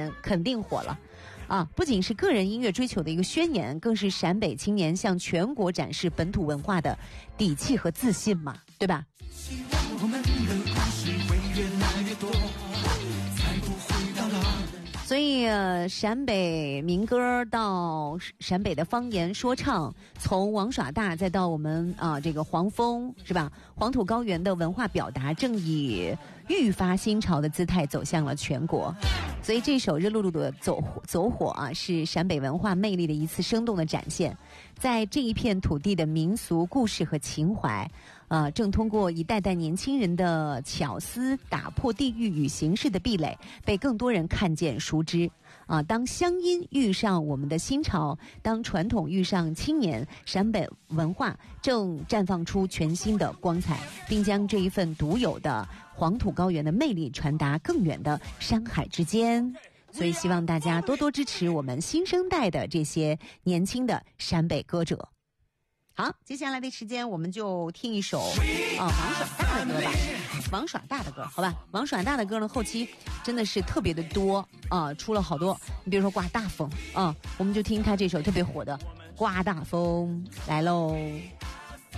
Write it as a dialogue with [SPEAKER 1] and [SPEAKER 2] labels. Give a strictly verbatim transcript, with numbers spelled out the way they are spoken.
[SPEAKER 1] 年肯定火了啊！不仅是个人音乐追求的一个宣言，更是陕北青年向全国展示本土文化的底气和自信嘛，对吧？
[SPEAKER 2] 希望我们的故事会越来越多，才不会到老。
[SPEAKER 1] 所以、呃、陕北民歌到陕北的方言说唱，从王耍大再到我们啊、呃、这个黄蜂是吧？黄土高原的文化表达正以愈发新潮的姿态走向了全国。所以这首热漉漉的走走火啊，是陕北文化魅力的一次生动的展现。在这一片土地的民俗故事和情怀，呃，正通过一代代年轻人的巧思，打破地域与形式的壁垒，被更多人看见熟知。啊、呃，当乡音遇上我们的新潮，当传统遇上青年，陕北文化正绽放出全新的光彩，并将这一份独有的黄土高原的魅力传达更远的山海之间。所以希望大家多多支持我们新生代的这些年轻的陕北歌者。好，接下来的时间我们就听一首啊、呃、王耍大的歌吧，王耍大的歌，好吧？王耍大的歌呢，后期真的是特别的多啊、呃，出了好多。你比如说刮大风啊、呃，我们就听他这首特别火的《刮大风》来喽。